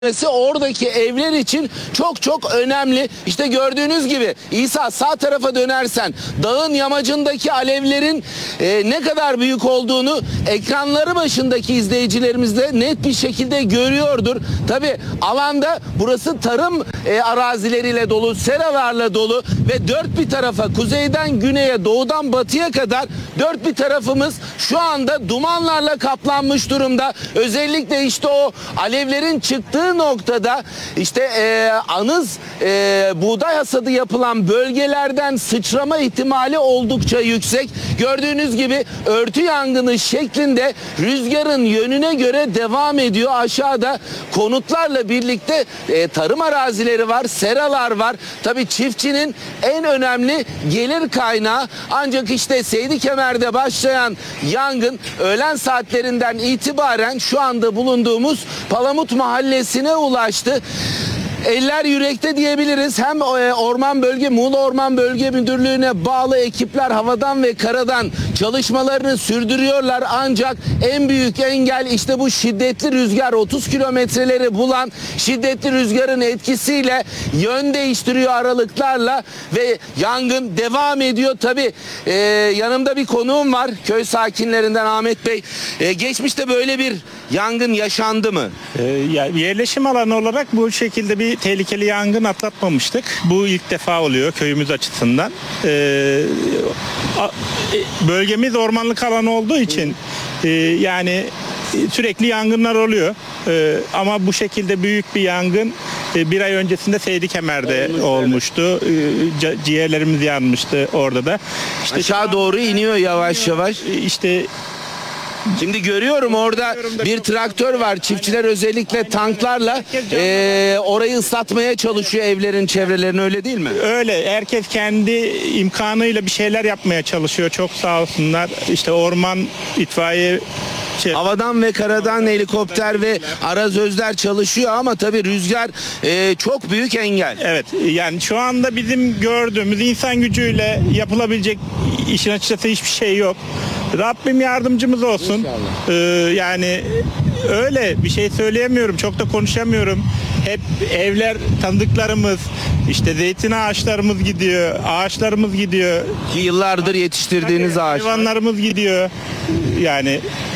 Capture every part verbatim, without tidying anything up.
oradaki evler için çok çok önemli. İşte gördüğünüz gibi İsa sağ tarafa dönersen dağın yamacındaki alevlerin e, ne kadar büyük olduğunu ekranları başındaki izleyicilerimiz de net bir şekilde görüyordur. Tabi alanda burası tarım e, arazileriyle dolu, seralarla dolu ve dört bir tarafa kuzeyden güneye, doğudan batıya kadar dört bir tarafımız şu anda dumanlarla kaplanmış durumda. Özellikle işte o alevlerin çıktığı noktada işte e, anız e, buğday hasadı yapılan bölgelerden sıçrama ihtimali oldukça yüksek. Gördüğünüz gibi örtü yangını şeklinde rüzgarın yönüne göre devam ediyor. Aşağıda konutlarla birlikte e, tarım arazileri var, seralar var. Tabii çiftçinin en önemli gelir kaynağı. Ancak işte Seydikemer'de başlayan yangın öğlen saatlerinden itibaren şu anda bulunduğumuz Palamut Mahallesi'ne ulaştı. Eller yürekte diyebiliriz. Hem Orman Bölge, Muğla Orman Bölge Müdürlüğü'ne bağlı ekipler havadan ve karadan çalışmalarını sürdürüyorlar. Ancak en büyük engel işte bu şiddetli rüzgar, otuz kilometreleri bulan şiddetli rüzgarın etkisiyle yön değiştiriyor aralıklarla ve yangın devam ediyor. Tabii e, yanımda bir konuğum var. Köy sakinlerinden Ahmet Bey. E, geçmişte böyle bir yangın yaşandı mı? E, ya, yerleşim alanı olarak bu şekilde bir tehlikeli yangın atlatmamıştık. Bu ilk defa oluyor köyümüz açısından. Ee, bölgemiz ormanlık alan olduğu için e, yani sürekli yangınlar oluyor. Ee, ama bu şekilde büyük bir yangın e, bir ay öncesinde Seydikemer'de Olmuş, olmuştu. Evet. E, ciğerlerimiz yanmıştı orada da. İşte aşağı doğru iniyor yavaş yavaş. İşte Şimdi görüyorum orada bir traktör var. Çiftçiler özellikle tanklarla e, orayı ıslatmaya çalışıyor, evlerin çevrelerini, öyle değil mi? Öyle. Herkes kendi imkanıyla bir şeyler yapmaya çalışıyor. Çok sağ olsunlar. İşte orman, itfaiye, Şey. Havadan ve karadan helikopter ve arazözler çalışıyor ama tabii rüzgar e, çok büyük engel. Evet, yani şu anda bizim gördüğümüz insan gücüyle yapılabilecek işin açıkçası hiçbir şey yok. Rabbim yardımcımız olsun. Ee, yani öyle bir şey söyleyemiyorum, çok da konuşamıyorum. Hep evler tanıdıklarımız, işte zeytin ağaçlarımız gidiyor, ağaçlarımız gidiyor. Ki yıllardır yetiştirdiğiniz Tabii, ağaç. Hayvanlarımız gidiyor. Yani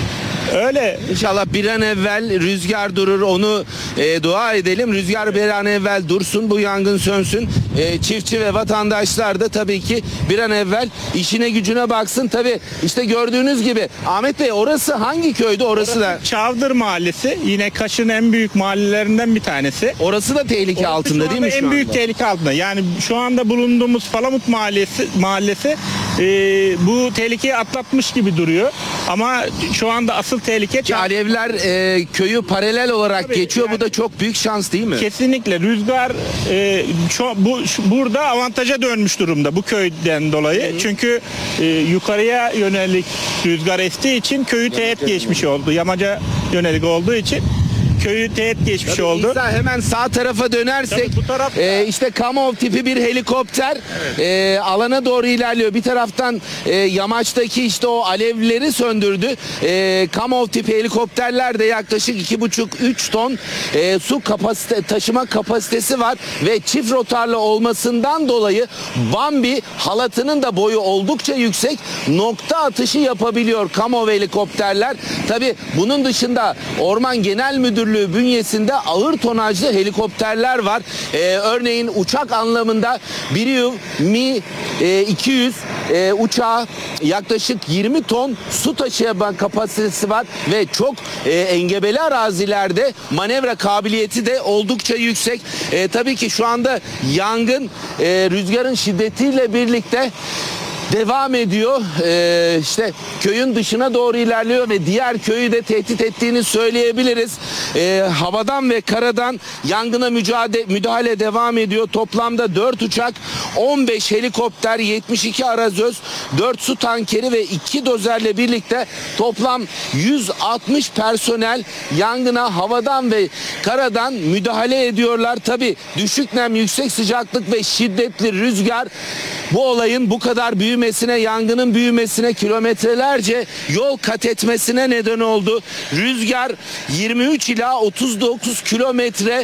öyle. İnşallah bir an evvel rüzgar durur, onu e, dua edelim. Rüzgar bir an evvel dursun, bu yangın sönsün. E, çiftçi ve vatandaşlar da tabii ki bir an evvel işine gücüne baksın. Tabii işte gördüğünüz gibi Ahmet Bey, orası hangi köydü? Orası, orası da Çavdır Mahallesi. Yine Kaş'ın en büyük mahallelerinden bir tanesi. Orası da tehlike orası altında değil mi şu en anda? büyük tehlike altında. Yani şu anda bulunduğumuz Palamut Mahallesi mahallesi e, bu tehlikeyi atlatmış gibi duruyor. Ama şu anda asıl tehlike Ki alevler e, köyü paralel olarak Tabii, geçiyor. Yani, bu da çok büyük şans değil mi? Kesinlikle. Rüzgar e, şu, bu şu, burada avantaja dönmüş durumda bu köyden dolayı. Hı hı. Çünkü e, yukarıya yönelik rüzgar estiği için köyü teğet geçmiş oldu. Yamaca yönelik olduğu için köyü teğet geçmiş Tabii oldu. İsa, hemen sağ tarafa dönersek bu tarafta, e, işte Kamov tipi bir helikopter evet. e, alana doğru ilerliyor. Bir taraftan e, yamaçtaki işte o alevleri söndürdü. E, Kamov tipi helikopterler de yaklaşık iki buçuk üç ton e, su kapasite taşıma kapasitesi var ve çift rotarlı olmasından dolayı Bambi halatının da boyu oldukça yüksek, nokta atışı yapabiliyor Kamov helikopterler. Tabii bunun dışında Orman Genel Müdürlüğü bünyesinde ağır tonajlı helikopterler var. Ee, örneğin uçak anlamında Biriu Mi e, iki yüz e, uçağı yaklaşık yirmi ton su taşıyabilen kapasitesi var ve çok e, engebeli arazilerde manevra kabiliyeti de oldukça yüksek. E, tabii ki şu anda yangın e, rüzgarın şiddetiyle birlikte devam ediyor. Ee, işte köyün dışına doğru ilerliyor ve diğer köyü de tehdit ettiğini söyleyebiliriz. Ee, havadan ve karadan yangına mücadele, müdahale devam ediyor. Toplamda dört uçak, on beş helikopter, yetmiş iki arazöz, dört su tankeri ve iki dozerle birlikte toplam yüz altmış personel yangına havadan ve karadan müdahale ediyorlar. Tabii düşük nem, yüksek sıcaklık ve şiddetli rüzgar bu olayın bu kadar büyümesine, yangının büyümesine, kilometrelerce yol kat etmesine neden oldu. Rüzgar yirmi üç ila otuz dokuz kilometre